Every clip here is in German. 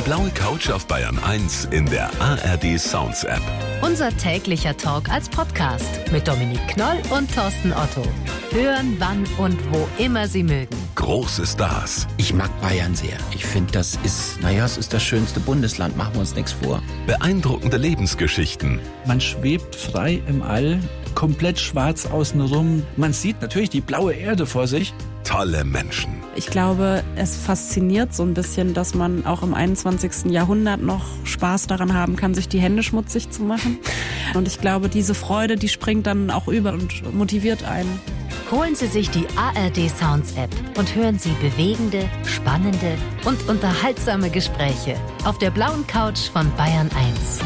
blaue Couch auf Bayern 1 in der ARD Sounds App. Unser täglicher Talk als Podcast mit Dominik Knoll und Thorsten Otto. Hören, wann und wo immer Sie mögen. Große Stars. Ich mag Bayern sehr. Ich finde, das ist, es ist das schönste Bundesland, machen wir uns nichts vor. Beeindruckende Lebensgeschichten. Man schwebt frei im All, komplett schwarz außenrum. Man sieht natürlich die blaue Erde vor sich. Tolle Menschen. Ich glaube, es fasziniert so ein bisschen, dass man auch im 21. Jahrhundert noch Spaß daran haben kann, sich die Hände schmutzig zu machen. Und ich glaube, diese Freude, die springt dann auch über und motiviert einen. Holen Sie sich die ARD Sounds App und hören Sie bewegende, spannende und unterhaltsame Gespräche auf der blauen Couch von Bayern 1.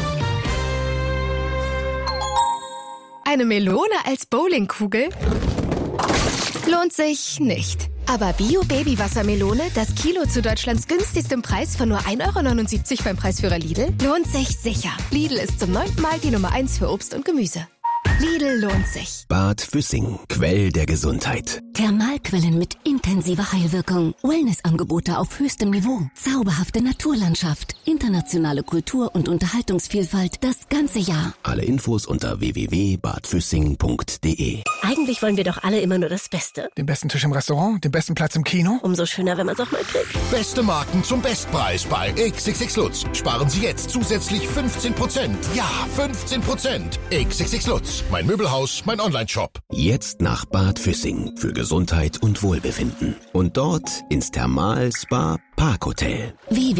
Eine Melone als Bowlingkugel? Lohnt sich nicht. Aber Bio-Baby-Wassermelone, das Kilo zu Deutschlands günstigstem Preis von nur 1,79 € beim Preisführer Lidl, lohnt sich sicher. Lidl ist zum 9. Mal die Nummer 1 für Obst und Gemüse. Lidl lohnt sich. Bad Füssing, Quell der Gesundheit. Thermalquellen mit intensiver Heilwirkung. Wellnessangebote auf höchstem Niveau. Zauberhafte Naturlandschaft. Internationale Kultur- und Unterhaltungsvielfalt das ganze Jahr. Alle Infos unter www.badfüssing.de. Eigentlich wollen wir doch alle immer nur das Beste. Den besten Tisch im Restaurant, den besten Platz im Kino. Umso schöner, wenn man es auch mal kriegt. Beste Marken zum Bestpreis bei XXX Lutz. Sparen Sie jetzt zusätzlich 15%. Ja, 15%. XXX Lutz. Mein Möbelhaus, mein Onlineshop. Jetzt nach Bad Füssing für Gesundheit und Wohlbefinden. Und dort ins Thermal-Spa Parkhotel.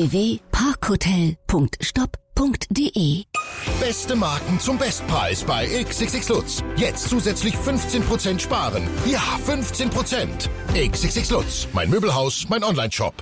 www.parkhotel.stop.de. Beste Marken zum Bestpreis bei XXX Lutz. Jetzt zusätzlich 15% sparen. Ja, 15%. XXX Lutz. Mein Möbelhaus, mein Onlineshop.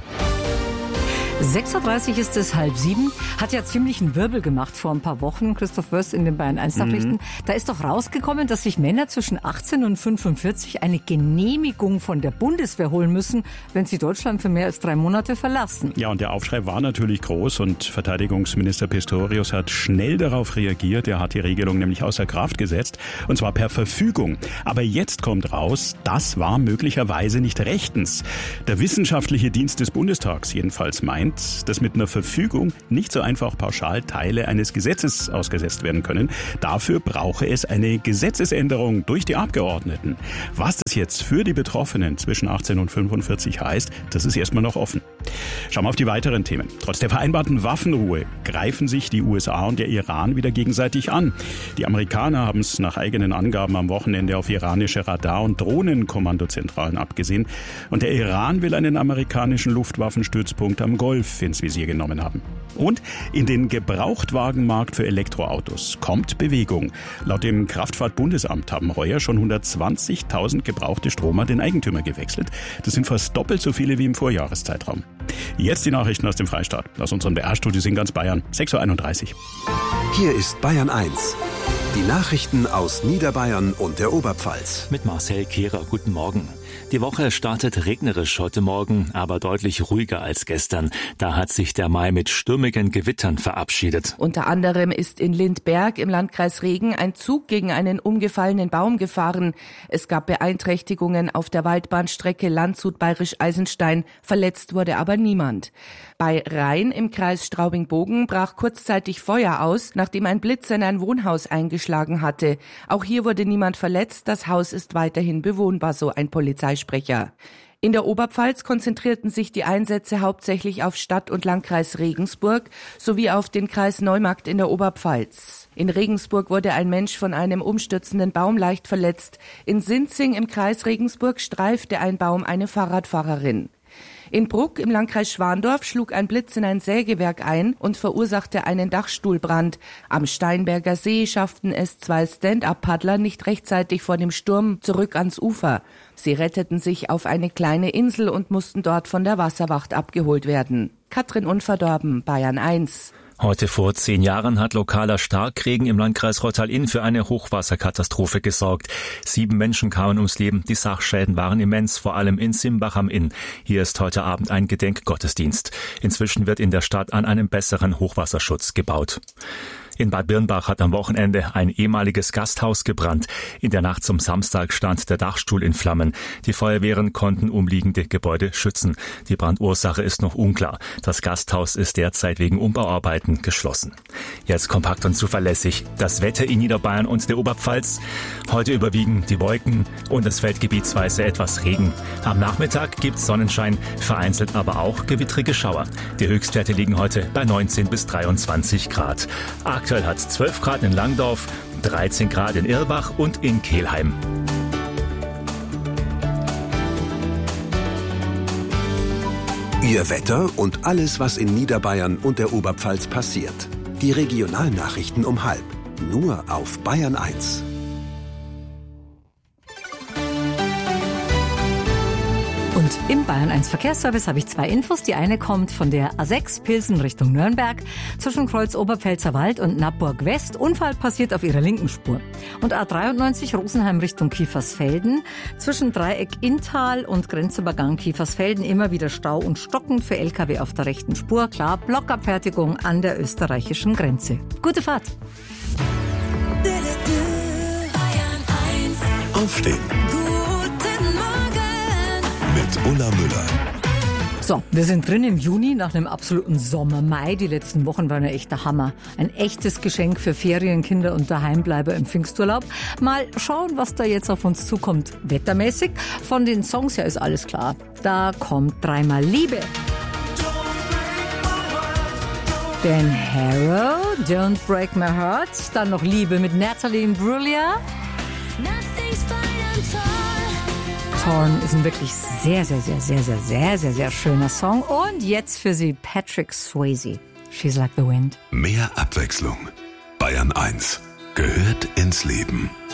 6.30 Uhr ist es 6:30. Hat ja ziemlich einen Wirbel gemacht vor ein paar Wochen, Christoph Wörst in den Bayern 1 Nachrichten. Da ist doch rausgekommen, dass sich Männer zwischen 18 und 45 eine Genehmigung von der Bundeswehr holen müssen, wenn sie Deutschland für mehr als 3 Monate verlassen. Ja, und der Aufschrei war natürlich groß und Verteidigungsminister Pistorius hat schnell darauf reagiert. Er hat die Regelung nämlich außer Kraft gesetzt, und zwar per Verfügung. Aber jetzt kommt raus, das war möglicherweise nicht rechtens. Der wissenschaftliche Dienst des Bundestags jedenfalls meint, dass mit einer Verfügung nicht so einfach pauschal Teile eines Gesetzes ausgesetzt werden können. Dafür brauche es eine Gesetzesänderung durch die Abgeordneten. Was das jetzt für die Betroffenen zwischen 18 und 45 heißt, das ist erstmal noch offen. Schauen wir auf die weiteren Themen. Trotz der vereinbarten Waffenruhe greifen sich die USA und der Iran wieder gegenseitig an. Die Amerikaner haben es nach eigenen Angaben am Wochenende auf iranische Radar- und Drohnenkommandozentralen abgesehen. Und der Iran will einen amerikanischen Luftwaffenstützpunkt am Golf ins Visier genommen haben. Und in den Gebrauchtwagenmarkt für Elektroautos kommt Bewegung. Laut dem Kraftfahrtbundesamt haben heuer schon 120.000 gebrauchte Stromer den Eigentümer gewechselt. Das sind fast doppelt so viele wie im Vorjahreszeitraum. Jetzt die Nachrichten aus dem Freistaat, aus unseren BR-Studios in ganz Bayern, 6.31 Uhr. Hier ist Bayern 1. Die Nachrichten aus Niederbayern und der Oberpfalz. Mit Marcel Kehrer, guten Morgen. Die Woche startet regnerisch heute Morgen, aber deutlich ruhiger als gestern. Da hat sich der Mai mit stürmigen Gewittern verabschiedet. Unter anderem ist in Lindberg im Landkreis Regen ein Zug gegen einen umgefallenen Baum gefahren. Es gab Beeinträchtigungen auf der Waldbahnstrecke Landshut-Bayerisch-Eisenstein. Verletzt wurde aber niemand. Bei Rhein im Kreis Straubing-Bogen brach kurzzeitig Feuer aus, nachdem ein Blitz in ein Wohnhaus eingeschlagen hatte. Auch hier wurde niemand verletzt. Das Haus ist weiterhin bewohnbar, so ein Polizeisprecher. In der Oberpfalz konzentrierten sich die Einsätze hauptsächlich auf Stadt- und Landkreis Regensburg sowie auf den Kreis Neumarkt in der Oberpfalz. In Regensburg wurde ein Mensch von einem umstürzenden Baum leicht verletzt. In Sinzing im Kreis Regensburg streifte ein Baum eine Fahrradfahrerin. In Bruck im Landkreis Schwandorf schlug ein Blitz in ein Sägewerk ein und verursachte einen Dachstuhlbrand. Am Steinberger See schafften es 2 Stand-up-Paddler nicht rechtzeitig vor dem Sturm zurück ans Ufer. Sie retteten sich auf eine kleine Insel und mussten dort von der Wasserwacht abgeholt werden. Katrin Unverdorben, Bayern 1. Heute vor 10 Jahren hat lokaler Starkregen im Landkreis Rottal-Inn für eine Hochwasserkatastrophe gesorgt. 7 Menschen kamen ums Leben. Die Sachschäden waren immens, vor allem in Simbach am Inn. Hier ist heute Abend ein Gedenkgottesdienst. Inzwischen wird in der Stadt an einem besseren Hochwasserschutz gebaut. In Bad Birnbach hat am Wochenende ein ehemaliges Gasthaus gebrannt. In der Nacht zum Samstag stand der Dachstuhl in Flammen. Die Feuerwehren konnten umliegende Gebäude schützen. Die Brandursache ist noch unklar. Das Gasthaus ist derzeit wegen Umbauarbeiten geschlossen. Jetzt kompakt und zuverlässig das Wetter in Niederbayern und der Oberpfalz. Heute überwiegen die Wolken und es fällt gebietsweise etwas Regen. Am Nachmittag gibt's Sonnenschein, vereinzelt aber auch gewittrige Schauer. Die Höchstwerte liegen heute bei 19 bis 23 Grad. Aktuell hat es 12 Grad in Langdorf, 13 Grad in Irlbach und in Kelheim. Ihr Wetter und alles, was in Niederbayern und der Oberpfalz passiert. Die Regionalnachrichten um 12:30. Nur auf Bayern 1. Und im Bayern 1 Verkehrsservice habe ich 2 Infos. Die eine kommt von der A6 Pilsen Richtung Nürnberg. Zwischen Kreuz Oberpfälzer Wald und Nappburg West. Unfall passiert auf ihrer linken Spur. Und A93 Rosenheim Richtung Kiefersfelden. Zwischen Dreieck Inntal und Grenzübergang Kiefersfelden immer wieder Stau und Stocken für LKW auf der rechten Spur. Klar, Blockabfertigung an der österreichischen Grenze. Gute Fahrt. Aufstehen. Mit Ulla Müller. So, wir sind drin im Juni nach einem absoluten Sommer-Mai. Die letzten Wochen waren ja echt der Hammer. Ein echtes Geschenk für Ferienkinder und Daheimbleiber im Pfingsturlaub. Mal schauen, was da jetzt auf uns zukommt. Wettermäßig. Von den Songs her ist alles klar. Da kommt dreimal Liebe. Dan Harrow, Don't Break My Heart. Dann noch Liebe mit Natalie Imbruglia. Torn ist ein wirklich sehr schöner Song. Und jetzt für Sie Patrick Swayze. She's Like the Wind. Mehr Abwechslung. Bayern 1 gehört ins Leben.